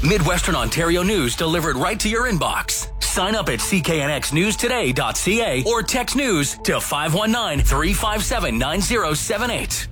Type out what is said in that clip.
Midwestern Ontario news delivered right to your inbox. Sign up at cknxnewstoday.ca or text news to 519-357-9078.